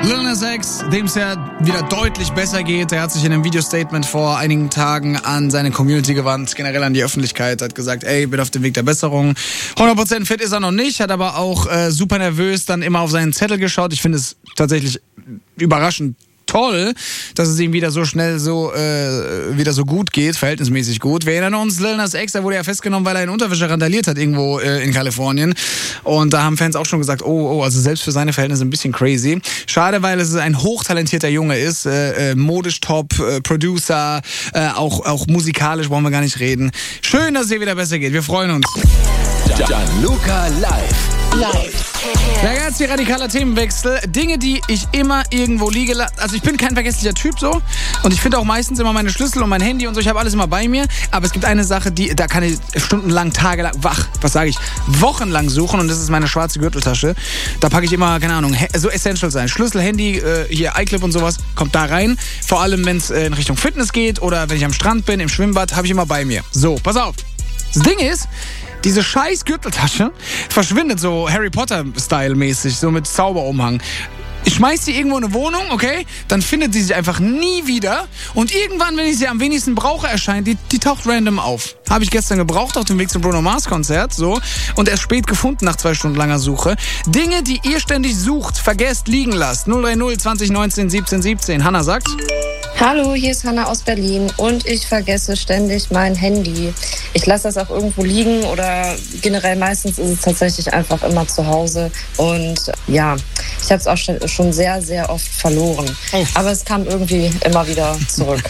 Lil Nas X, dem es ja wieder deutlich besser geht. Der hat sich in einem Video-Statement vor einigen Tagen an seine Community gewandt, generell an die Öffentlichkeit, hat gesagt, ey, bin auf dem Weg der Besserung. 100% fit ist er noch nicht, hat aber auch super nervös dann immer auf seinen Zettel geschaut. Ich finde es tatsächlich überraschend toll, dass es ihm wieder so schnell wieder so gut geht, verhältnismäßig gut. Wir erinnern uns, Lil Nas X, der wurde ja festgenommen, weil er in Unterwäsche randaliert hat irgendwo in Kalifornien. Und da haben Fans auch schon gesagt, also selbst für seine Verhältnisse ein bisschen crazy. Schade, weil es ein hochtalentierter Junge ist, modisch top, Producer, auch musikalisch brauchen wir gar nicht reden. Schön, dass es dir wieder besser geht. Wir freuen uns. Gianluca live. Ja, ganz die radikaler Themenwechsel. Dinge, die ich immer irgendwo liege lasse. Also ich bin kein vergesslicher Typ so. Und ich finde auch meistens immer meine Schlüssel und mein Handy und so. Ich habe alles immer bei mir. Aber es gibt eine Sache, da kann ich stundenlang, tagelang, wochenlang suchen. Und das ist meine schwarze Gürteltasche. Da packe ich immer, keine Ahnung, so Essentials sein. Schlüssel, Handy, hier iClip und sowas, kommt da rein. Vor allem, wenn es in Richtung Fitness geht oder wenn ich am Strand bin, im Schwimmbad, habe ich immer bei mir. So, pass auf. Das Ding ist, diese scheiß Gürteltasche verschwindet so Harry Potter-Style-mäßig, so mit Zauberumhang. Ich schmeiß sie irgendwo in eine Wohnung, okay? Dann findet sie sich einfach nie wieder. Und irgendwann, wenn ich sie am wenigsten brauche, erscheint die taucht random auf. Habe ich gestern gebraucht auf dem Weg zum Bruno Mars Konzert, so. Und erst spät gefunden nach 2 Stunden langer Suche. Dinge, die ihr ständig sucht, vergesst, liegen lasst. 030 20 19 17 17. Hanna sagt... Hallo, hier ist Hanna aus Berlin und ich vergesse ständig mein Handy. Ich lasse das auch irgendwo liegen oder generell meistens ist es tatsächlich einfach immer zu Hause. Und ja, ich habe es auch schon sehr, sehr oft verloren. Aber es kam irgendwie immer wieder zurück.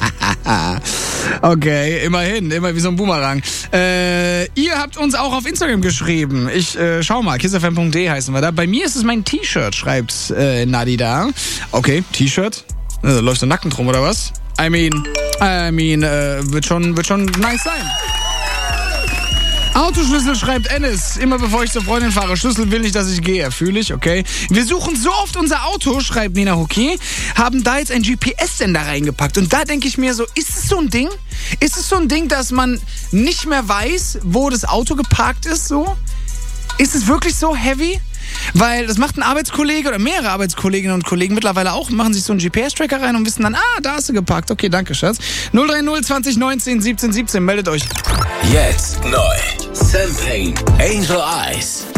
Okay, immerhin, immer wie so ein Boomerang. Ihr habt uns auch auf Instagram geschrieben. Ich schau mal, kissfm.de heißen wir da. Bei mir ist es mein T-Shirt, schreibt Nadi da. Okay, T-Shirt. Läufst du nackend rum, oder was? I mean, wird schon nice sein. Autoschlüssel, schreibt Ennis. Immer bevor ich zur Freundin fahre. Schlüssel will nicht, dass ich gehe. Fühle ich, okay. Wir suchen so oft unser Auto, schreibt Nina Hockey. Haben da jetzt einen GPS-Sender reingepackt. Und da denke ich mir so, ist es so ein Ding? Ist es so ein Ding, dass man nicht mehr weiß, wo das Auto geparkt ist, so? Ist es wirklich so heavy? Weil das macht ein Arbeitskollege oder mehrere Arbeitskolleginnen und Kollegen mittlerweile auch, machen sich so einen GPS-Tracker rein und wissen dann, da hast du geparkt. Okay, danke, Schatz. 030 20 19 17 17, meldet euch. Jetzt neu. Sam Payne, Angel Eyes.